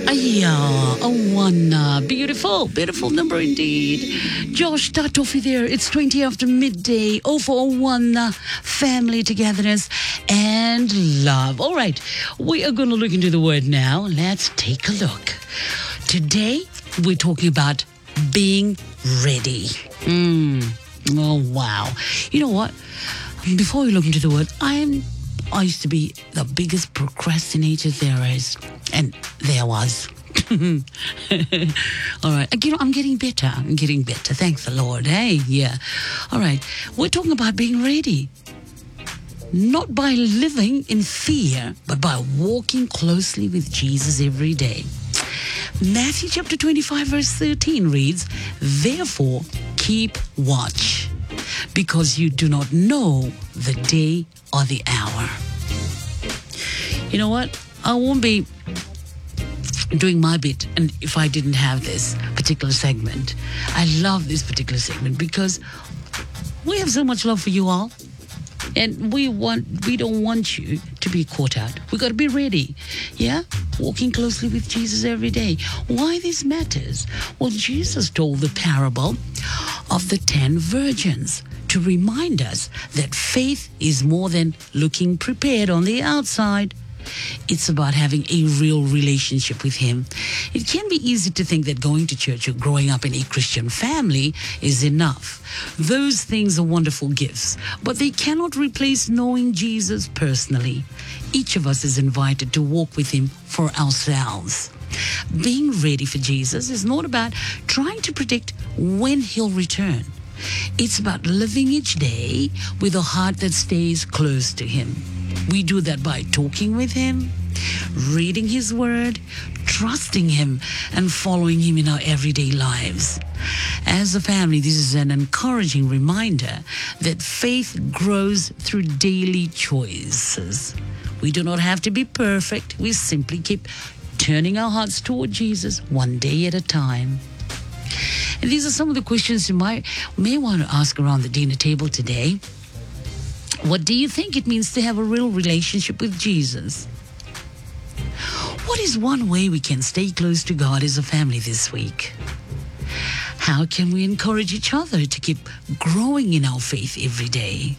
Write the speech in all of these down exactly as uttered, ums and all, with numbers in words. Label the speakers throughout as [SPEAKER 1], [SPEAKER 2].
[SPEAKER 1] Yeah, a one. Uh, beautiful, beautiful number indeed. Josh Tatofi there. It's twenty after midday. Oh for oh one. Uh, family togetherness and love. All right, we are going to look into the word now. Let's take a look. Today, we're talking about being ready. Mm. Oh, wow. You know what? Before we look into the word, I'm I used to be the biggest procrastinator there is, and there was. All right. You know, I'm getting better. I'm getting better. Thank the Lord. Hey, yeah. All right. We're talking about being ready. Not by living in fear, but by walking closely with Jesus every day. Matthew chapter twenty-five, verse thirteen reads, "Therefore, keep watch, because you do not know the day or the hour." You know what? I won't be doing my bit, and if I didn't have this particular segment. I love this particular segment because we have so much love for you all, and we want we don't want you to be caught out. We got to be ready, yeah. Walking closely with Jesus every day. Why this matters? Well, Jesus told the parable of the ten virgins to remind us that faith is more than looking prepared on the outside. It's about having a real relationship with Him. It can be easy to think that going to church or growing up in a Christian family is enough. Those things are wonderful gifts, but they cannot replace knowing Jesus personally. Each of us is invited to walk with Him for ourselves. Being ready for Jesus is not about trying to predict when He'll return. It's about living each day with a heart that stays close to Him. We do that by talking with Him, reading His Word, trusting Him, and following Him in our everyday lives. As a family, this is an encouraging reminder that faith grows through daily choices. We do not have to be perfect. We simply keep turning our hearts toward Jesus one day at a time. And these are some of the questions you might may want to ask around the dinner table today. What do you think it means to have a real relationship with Jesus? What is one way we can stay close to God as a family this week? How can we encourage each other to keep growing in our faith every day?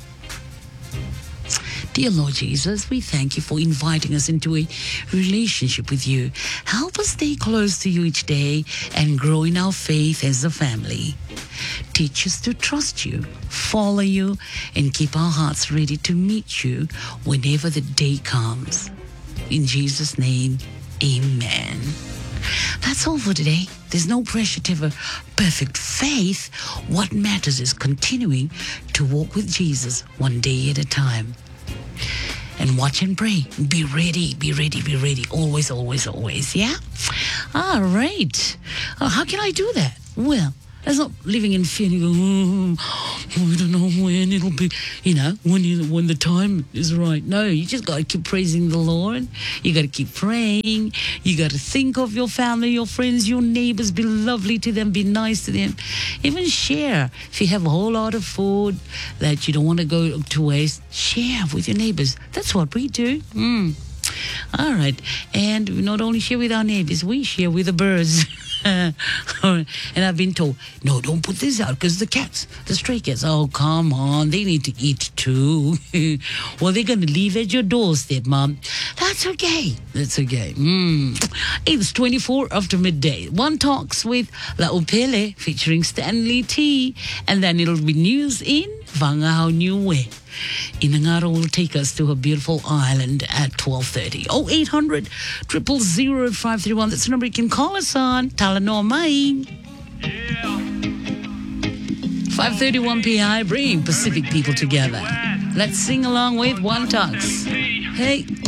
[SPEAKER 1] Dear Lord Jesus, we thank You for inviting us into a relationship with You. Help us stay close to You each day and grow in our faith as a family. Teach us to trust You, follow You, and keep our hearts ready to meet You whenever the day comes. In Jesus' name, amen. That's all for today. There's no pressure to have a perfect faith. What matters is continuing to walk with Jesus one day at a time. And watch and pray. Be ready, be ready, be ready. Always, always, always. Yeah? All right. Uh, how can I do that? Well, that's not living in fear and you go, oh, we don't know when it'll be, you know, when you, when the time is right. No, you just got to keep praising the Lord. You got to keep praying. You got to think of your family, your friends, your neighbors. Be lovely to them. Be nice to them. Even share. If you have a whole lot of food that you don't want to go to waste, share with your neighbors. That's what we do. Mm. All right. And we not only share with our neighbors, we share with the birds. And I've been told, no, don't put this out because the cats, the stray cats, oh, come on, they need to eat too. Well, they're going to leave at your doorstep, Mom. That's okay. That's okay. Mm. It's twenty-four after midday. One Talks with La Upele featuring Stanley T. And then it'll be news in Vangahau Niue. Inangaro will take us to a beautiful island at twelve thirty. oh eight hundred, zero zero zero, five three one. That's the number you can call us on. Talanoa Mai. Yeah. five thirty-one P I, bring Pacific people together. Let's sing along with One Talks. Hey.